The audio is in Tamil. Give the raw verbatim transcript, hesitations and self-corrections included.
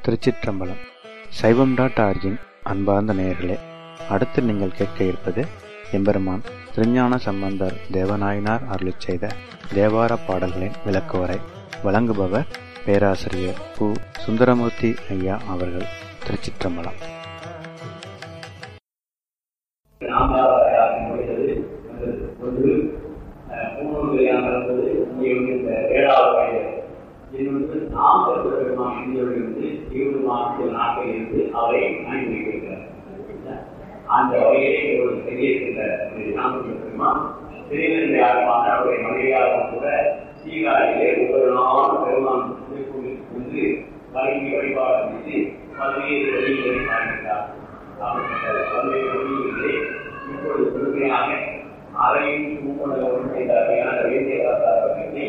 திருச்சிற்றம்பலம். சைவம் டாட் ஆர்ஜின் அன்பார்ந்த நேயர்களே, அடுத்து நீங்கள் கேட்க இருப்பது எம்பெருமான் திருஞான சம்பந்தர் தேவநாயனார் அருளிச் செய்த தேவார பாடல்களின் விளக்குவரை. வழங்குபவர் பேராசிரியர் கு. சுந்தரமூர்த்தி ஐயா அவர்கள். திருச்சிற்றம்பலம். இன்னொன்று நாம் பெருமான் இந்தியாவிலிருந்து இருபது மாதத்தில் நாட்டில் இருந்து அவரை அனுப்பி வைக்கிறார். அந்த வகையிலே ஒரு பெரிய நாமக்கல் பெருமான் திருநெல்வேலியான அவருடைய மனைவியாக கூட சீகாரிலே ஒவ்வொரு நாளும் பெருமான் வந்து வழங்கி வழிபாடு செய்து பல்வேறு வழிகளை காண்கிறார். அப்படிப்பட்ட பல்வேறு வழிகளிலே இப்பொழுது முழுமையாக அறையும் சூப்பனவரும் செய்த அறையான வேண்டியவர்களை